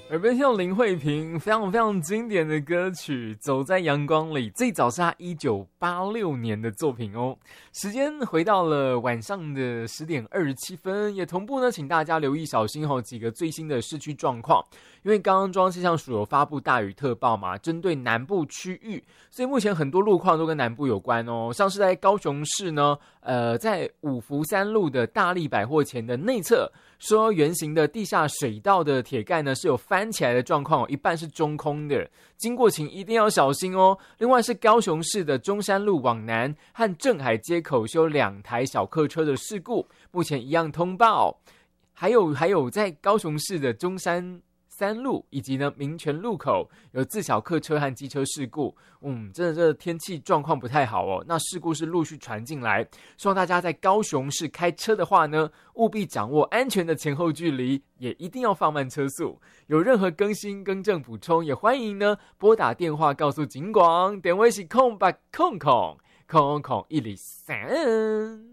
耳边听到林慧萍非常非常经典的歌曲《走在阳光里》，最早是她1986年的作品哦。时间回到了晚上的10点27分，也同步呢，请大家留意小心几个最新的市区状况。因为刚刚中央气象署有发布大雨特报嘛，针对南部区域，所以目前很多路况都跟南部有关哦。像是在高雄市呢，在五福三路的大利百货前的内侧，说圆形的地下水道的铁盖呢是有翻起来的状况，一半是中空的，经过请一定要小心哦。另外是高雄市的中山路往南和镇海街口修2台小客车的事故，目前一样通报。还有在高雄市的中山3路以及呢民权路口有自小客车和机车事故，真的这天气状况不太好哦。那事故是陆续传进来，希望大家在高雄市开车的话呢，务必掌握安全的前后距离，也一定要放慢车速。有任何更新更正补充，也欢迎呢拨打电话告诉警广，电话是0800 103。